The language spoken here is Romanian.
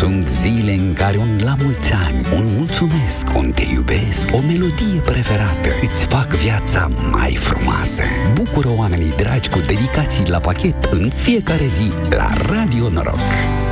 Sunt zile în care un la mulți ani, un mulțumesc, un te iubesc, o melodie preferată îți fac viața mai frumoasă. Bucură oamenii dragi cu dedicații la pachet în fiecare zi la Radio Noroc.